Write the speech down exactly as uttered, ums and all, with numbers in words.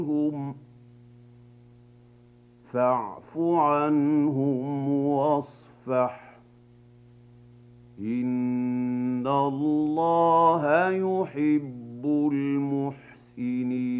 هم فاعف عنهم واصفح إن الله يحب المحسنين